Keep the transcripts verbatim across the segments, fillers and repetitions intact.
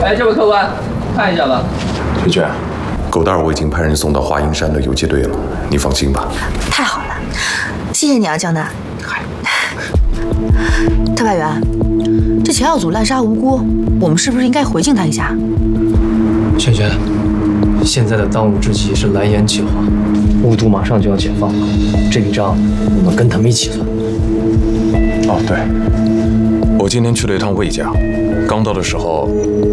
哎，这位客官，看一下吧。 雪娟，狗蛋儿我已经派人送到华阴山的游击队了，你放心吧。 太好了，谢谢你啊，江南。特派员，这钱耀祖滥杀无辜，我们是不是应该回敬他一下？ 萱萱，现在的当务之急是蓝岩计划，雾都马上就要解放了，这笔账我们跟他们一起算。 哦，对，我今天去了一趟魏家，刚到的时候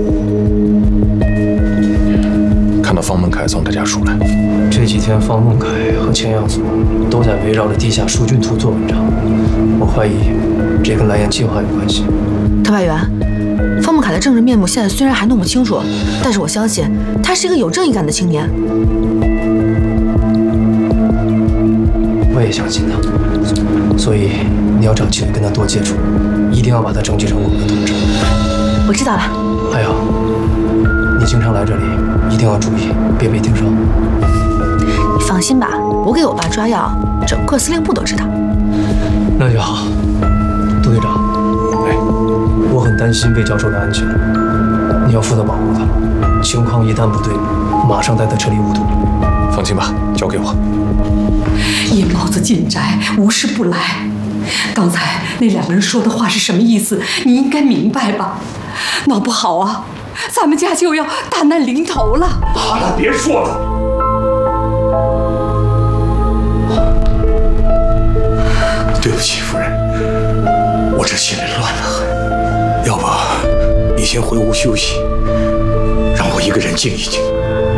看到方孟凯从他家出来。 这几天方孟凯和钱耀祖都在围绕着地下疏浚图做文章，我怀疑这跟蓝岩计划有关系。 特派员，方孟凯的政治面目现在虽然还弄不清楚，但是我相信他是一个有正义感的青年。 我也相信他，所以你要找机会跟他多接触，一定要把他征集成我们的同志。 我知道了。 还有，你经常来这里，一定要注意，别被盯梢。 你放心吧，我给我爸抓药，整个司令部都知道。 那就好，杜队长。哎，我很担心魏教授的安全，你要负责保护他。情况一旦不对，马上带他撤离雾都。 放心吧，交给我。 夜猫子进宅，无事不来。刚才那两个人说的话是什么意思？你应该明白吧？闹不好啊，咱们家就要大难临头了。 好了，别说了。对不起，夫人，我这心里乱得很。要不你先回屋休息，让我一个人静一静。